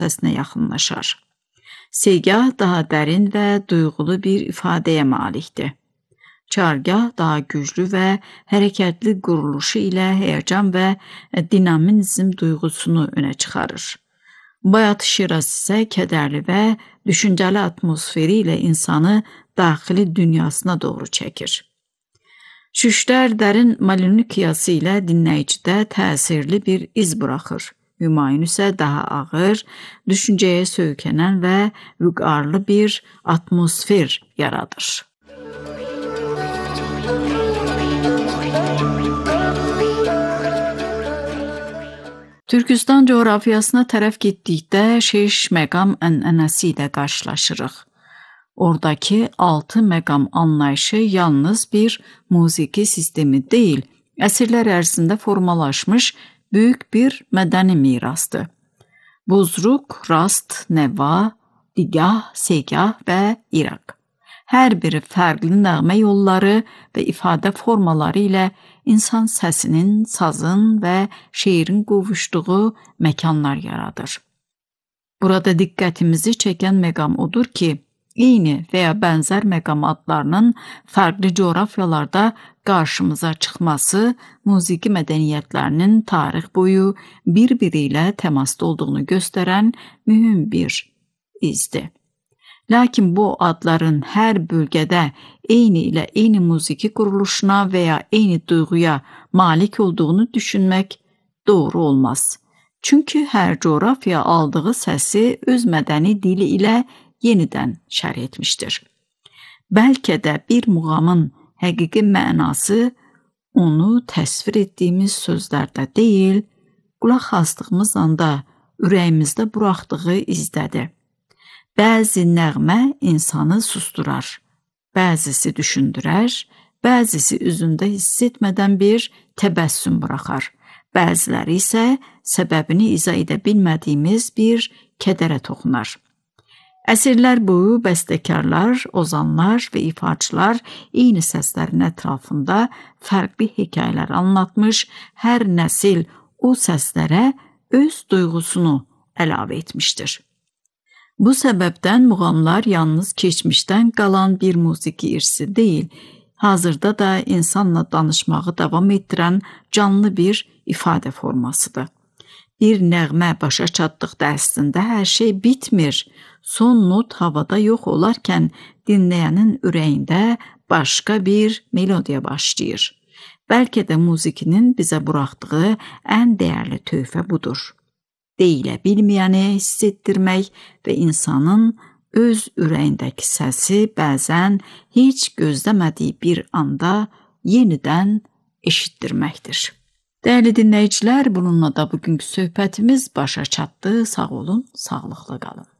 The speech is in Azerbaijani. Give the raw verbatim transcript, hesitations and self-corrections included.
səsinə yaxınlaşar. Segah daha dərin və duyğulu bir ifadəyə malikdir. Çargah daha güclü və hərəkətli quruluşu ilə həyəcan və dinamizm duyğusunu önə çıxarır. Bayat Şiraz isə kədərli və düşüncəli atmosferi ilə insanı daxili dünyasına doğru çəkir. Şüşlər dərin malinikiyası ilə dinləyicidə təsirli bir iz buraxır. Hümayun isə daha ağır, düşüncəyə söykənən və vüqarlı bir atmosfer yaradır. Türkistan coğrafiyasına tərəf getdikdə şeş məqam ənənəsi ilə qarşılaşırıq. Oradakı altı məqam anlayışı yalnız bir musiqi sistemi deyil, əsrlər ərzində formalaşmış böyük bir mədəni mirasdır. Buzruq, rast, nəva, digah, segah və iraq. Hər biri fərqli nəğmə yolları və ifadə formaları ilə insan səsinin, sazın və şeirin qovuşduğu məkanlar yaradır. Burada diqqətimizi çəkən məqam odur ki, eyni və ya bənzər məqam adlarının fərqli coğrafyalarda qarşımıza çıxması musiqi mədəniyyətlərinin tarix boyu bir-biri ilə təmasda olduğunu göstərən mühüm bir izdir. Lakin bu adların hər bölgədə eyni ilə eyni musiqi quruluşuna və ya eyni duyğuya malik olduğunu düşünmək doğru olmaz. Çünki hər coğrafiya aldığı səsi öz mədəni dili ilə yenidən şərh etmişdir. Bəlkə də bir muğamın həqiqi mənası onu təsvir etdiyimiz sözlərdə deyil, qulaq asdığımız anda ürəyimizdə buraxdığı izdədir. Bəzi nəğmə insanı susturar, bəzisi düşündürər, bəzisi üzündə hiss etmədən bir təbəssüm buraxar, bəziləri isə səbəbini izah edə bilmədiyimiz bir kədərə toxunar. Əsrlər boyu bəstəkarlar, ozanlar və ifaçılar eyni səslərin ətrafında fərqli hekayələr anlatmış, hər nəsil o səslərə öz duyğusunu əlavə etmişdir. Bu səbəbdən muğamlar yalnız keçmişdən qalan bir musiqi irsi deyil, hazırda da insanla danışmağı davam etdirən canlı bir ifadə formasıdır. Bir nəğmə başa çatdıqda əslində hər şey bitmir. Son not havada yox olarkən dinləyənin ürəyində başqa bir melodiya başlayır. Bəlkə də musiqinin bizə buraxdığı ən dəyərli töhfə budur. Deyilə bilməyəni hiss etdirmək və insanın öz ürəyindəki səsi bəzən heç gözləmədiyi bir anda yenidən eşitdirməkdir. Dəyərli dinləyicilər, bununla da bugünkü söhbətimiz başa çatdı. Sağ olun, sağlıqla qalın.